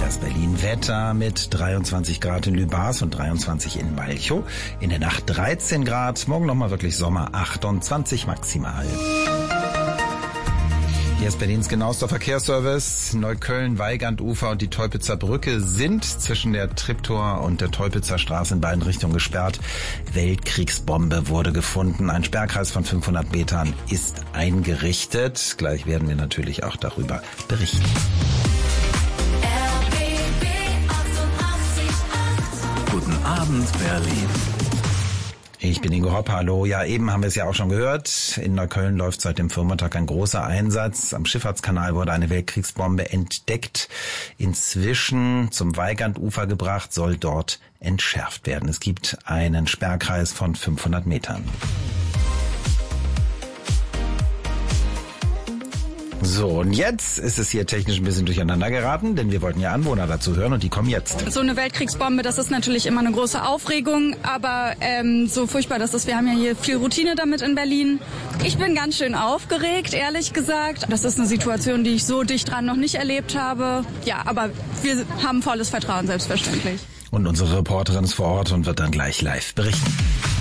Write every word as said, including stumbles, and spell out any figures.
Berlin. Wetter mit dreiundzwanzig Grad in Lübars und dreiundzwanzig in Malchow. In der Nacht dreizehn Grad. Morgen nochmal wirklich Sommer, achtundzwanzig maximal. Hier ist Berlins genauester Verkehrsservice. Neukölln, Weigandufer und die Teupitzer Brücke sind zwischen der Treptower und der Teupitzer Straße in beiden Richtungen gesperrt. Weltkriegsbombe wurde gefunden. Ein Sperrkreis von fünfhundert Metern ist eingerichtet. Gleich werden wir natürlich auch darüber berichten. Guten Abend, Berlin. Ich bin Ingo Hopp, hallo. Ja, eben haben wir es ja auch schon gehört. In Neukölln läuft seit dem Vormittag ein großer Einsatz. Am Schifffahrtskanal wurde eine Weltkriegsbombe entdeckt. Inzwischen zum Weigandufer gebracht, soll dort entschärft werden. Es gibt einen Sperrkreis von fünfhundert Metern. So, und jetzt ist es hier technisch ein bisschen durcheinander geraten, denn wir wollten ja Anwohner dazu hören und die kommen jetzt. So eine Weltkriegsbombe, das ist natürlich immer eine große Aufregung, aber ähm, so furchtbar das ist, wir haben ja hier viel Routine damit in Berlin. Ich bin ganz schön aufgeregt, ehrlich gesagt. Das ist eine Situation, die ich so dicht dran noch nicht erlebt habe. Ja, aber wir haben volles Vertrauen, selbstverständlich. Und unsere Reporterin ist vor Ort und wird dann gleich live berichten.